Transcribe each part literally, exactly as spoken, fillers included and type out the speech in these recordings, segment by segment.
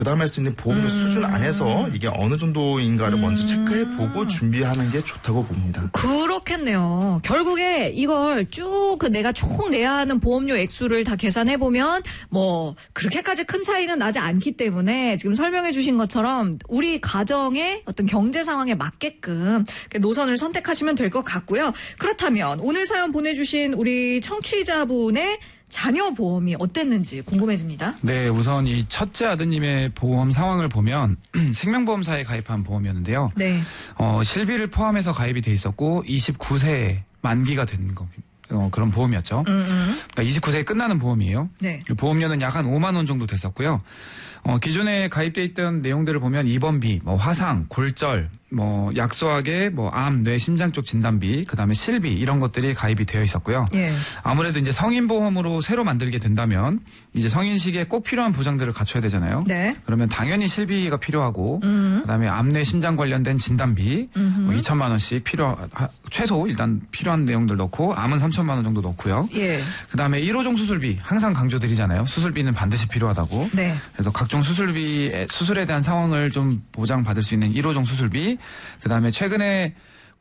부담할 수 있는 보험료 음. 수준 안에서 이게 어느 정도인가를 음. 먼저 체크해보고 준비하는 게 좋다고 봅니다. 그렇겠네요. 결국에 이걸 쭉 그 내가 총 내야 하는 보험료 액수를 다 계산해보면 뭐 그렇게까지 큰 차이는 나지 않기 때문에 지금 설명해 주신 것처럼 우리 가정의 어떤 경제 상황에 맞게끔 노선을 선택하시면 될 것 같고요. 그렇다면 오늘 사연 보내주신 우리 청취자분의 자녀 보험이 어땠는지 궁금해집니다. 네, 우선 이 첫째 아드님의 보험 상황을 보면 생명보험사에 가입한 보험이었는데요. 네. 어, 실비를 포함해서 가입이 돼 있었고 이십구 세에 만기가 된 겁니다. 어, 그런 보험이었죠. 음음. 그러니까 이십구 세에 끝나는 보험이에요. 네. 보험료는 약 한 오만 원 정도 됐었고요. 어, 기존에 가입돼 있던 내용들을 보면 입원비, 뭐 화상, 골절, 뭐 약소하게 뭐 암, 뇌, 심장 쪽 진단비, 그다음에 실비 이런 것들이 가입이 되어 있었고요. 예. 아무래도 이제 성인 보험으로 새로 만들게 된다면 이제 성인 시기에 꼭 필요한 보장들을 갖춰야 되잖아요. 네. 그러면 당연히 실비가 필요하고 음흠. 그다음에 암, 뇌, 심장 관련된 진단비 뭐 이천만 원씩 필요 최소 일단 필요한 내용들 넣고 암은 삼천만 원 정도 넣고요. 예. 그다음에 일 호종 수술비 항상 강조드리잖아요. 수술비는 반드시 필요하다고. 네. 그래서 각종 수술비 수술에 대한 상황을 좀 보장받을 수 있는 일 호종 수술비, 그다음에 최근에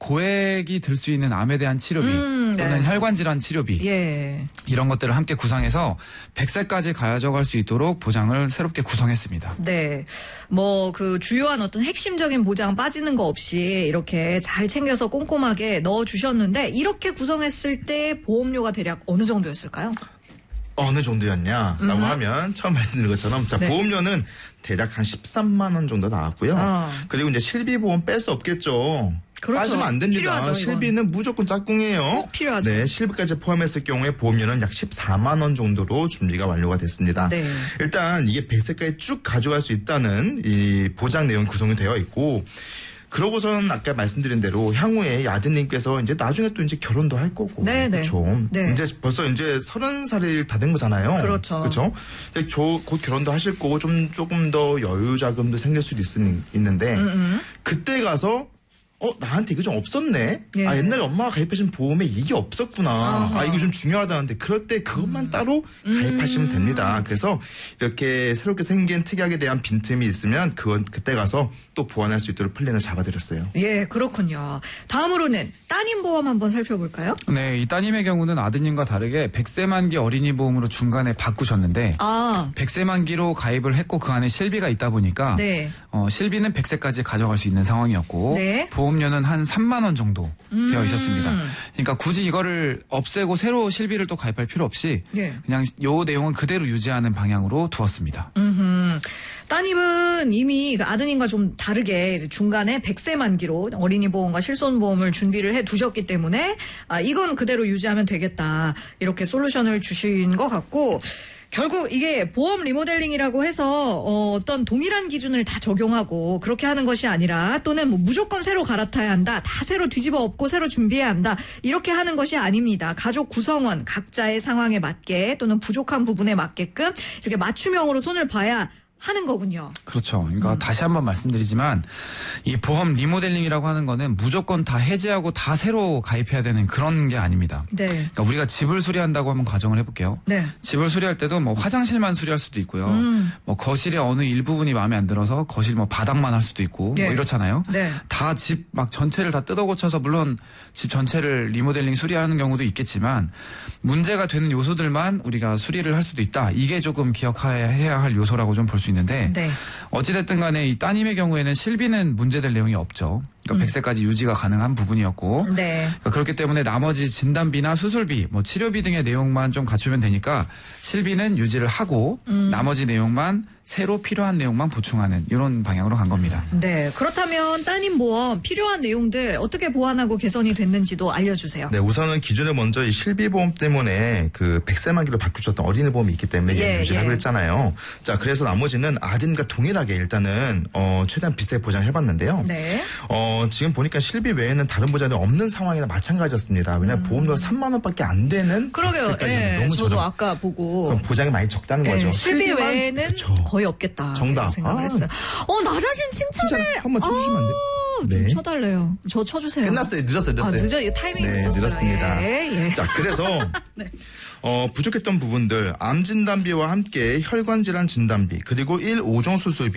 고액이 들 수 있는 암에 대한 치료비 음, 네. 또는 혈관 질환 치료비 예. 이런 것들을 함께 구상해서 백 세까지 가져갈 수 있도록 보장을 새롭게 구성했습니다. 네, 뭐 그 주요한 어떤 핵심적인 보장 빠지는 거 없이 이렇게 잘 챙겨서 꼼꼼하게 넣어 주셨는데 이렇게 구성했을 때 보험료가 대략 어느 정도였을까요? 어느 정도였냐라고 음. 하면 처음 말씀드린 것처럼 자 네. 보험료는 대략 한 십삼만 원 정도 나왔고요. 어. 그리고 이제 실비보험 뺄 수 없겠죠. 그렇죠. 빠지면 안 됩니다. 필요하죠, 실비는 이건. 무조건 짝꿍이에요. 꼭 필요하죠. 네, 실비까지 포함했을 경우에 보험료는 약 십사만 원 정도로 준비가 완료가 됐습니다. 네. 일단 이게 백 세까지 쭉 가져갈 수 있다는 이 보장 내용 구성이 되어 있고 그러고선 아까 말씀드린 대로 향후에 아드님께서 이제 나중에 또 이제 결혼도 할 거고. 네네. 그렇죠. 네. 이제 벌써 이제 서른 살이 다 된 거잖아요. 그렇죠. 그렇죠. 곧 결혼도 하실 거고 좀 조금 더 여유 자금도 생길 수도 있, 있는데 음음. 그때 가서 어, 나한테 이거 좀 없었네? 예. 아, 옛날에 엄마가 가입하신 보험에 이게 없었구나. 아하. 아, 이거 좀 중요하다는데. 그럴 때 그것만 음. 따로 가입하시면 음. 됩니다. 그래서 이렇게 새롭게 생긴 특약에 대한 빈틈이 있으면 그건 그때 가서 또 보완할 수 있도록 플랜을 잡아드렸어요. 예, 그렇군요. 다음으로는 따님 보험 한번 살펴볼까요? 네, 이 따님의 경우는 아드님과 다르게 백 세 만기 어린이 보험으로 중간에 바꾸셨는데 아. 백 세 만기로 가입을 했고 그 안에 실비가 있다 보니까 네. 어, 실비는 백 세까지 가져갈 수 있는 상황이었고 네. 보험료는 한 삼만 원 정도 음. 되어 있었습니다. 그러니까 굳이 이거를 없애고 새로 실비를 또 가입할 필요 없이 네. 그냥 요 내용은 그대로 유지하는 방향으로 두었습니다. 음흠. 따님은 이미 아드님과 좀 다르게 중간에 백 세 만기로 어린이 보험과 실손보험을 준비를 해 두셨기 때문에 아, 이건 그대로 유지하면 되겠다. 이렇게 솔루션을 주신 것 같고 결국 이게 보험 리모델링이라고 해서 어, 어떤 동일한 기준을 다 적용하고 그렇게 하는 것이 아니라 또는 뭐 무조건 새로 갈아타야 한다. 다 새로 뒤집어 엎고 새로 준비해야 한다. 이렇게 하는 것이 아닙니다. 가족 구성원 각자의 상황에 맞게 또는 부족한 부분에 맞게끔 이렇게 맞춤형으로 손을 봐야 하는 거군요. 그렇죠. 그러니까 음. 다시 한번 말씀드리지만 이 보험 리모델링이라고 하는 거는 무조건 다 해지하고 다 새로 가입해야 되는 그런 게 아닙니다. 네. 그러니까 우리가 집을 수리한다고 한번 가정을 해볼게요. 네. 집을 수리할 때도 뭐 화장실만 수리할 수도 있고요. 음. 뭐 거실의 어느 일부분이 마음에 안 들어서 거실 뭐 바닥만 할 수도 있고 네. 뭐 이렇잖아요. 네. 다 집 막 전체를 다 뜯어 고쳐서 물론 집 전체를 리모델링 수리하는 경우도 있겠지만 문제가 되는 요소들만 우리가 수리를 할 수도 있다. 이게 조금 기억해야 할 요소라고 좀 볼 수 있는데 네. 어찌됐든 간에 이 따님의 경우에는 실비는 문제될 내용이 없죠. 그러니까 음. 백 세까지 유지가 가능한 부분이었고 네. 그러니까 그렇기 때문에 나머지 진단비나 수술비, 뭐 치료비 등의 내용만 좀 갖추면 되니까 실비는 유지를 하고 음. 나머지 내용만 새로 필요한 내용만 보충하는 이런 방향으로 간 겁니다. 네, 그렇다면 따님 보험 필요한 내용들 어떻게 보완하고 개선이 됐는지도 알려주세요. 네, 우선은 기존에 먼저 이 실비보험 때문에 그 백 세 만기로 바꾸셨던 어린이 보험이 있기 때문에 예, 유지하기로 예. 했잖아요. 자, 그래서 나머지는 아드님과 동일하게 일단은 어, 최대한 비슷하게 보장해봤는데요. 네. 어, 지금 보니까 실비 외에는 다른 보장이 없는 상황이나 마찬가지였습니다. 왜냐하면 음. 보험료가 삼만 원밖에 안 되는 그러게요. 예, 너무 저도 저렴. 아까 보고 보장이 많이 적다는 예, 거죠. 실비 외에는 그쵸. 거의 없겠다. 정답. 생각을 아. 했어요. 어, 나 자신 칭찬을 한번 쳐주시면 안 돼요? 네. 좀 쳐달래요. 저 쳐주세요. 끝났어요. 늦었어요. 늦었어요. 아, 늦어. 타이밍이 네, 늦었어요. 늦었습니다. 예, 예. 자, 그래서 네. 어, 부족했던 부분들 암 진단비와 함께 혈관 질환 진단비 그리고 일 호종 수술비